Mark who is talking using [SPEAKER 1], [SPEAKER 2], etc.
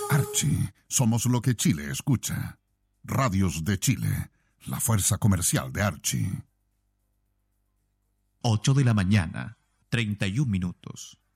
[SPEAKER 1] Archie, somos lo que Chile escucha. Radios de Chile, la fuerza comercial de Archie.
[SPEAKER 2] 8 de la mañana, 31 minutos.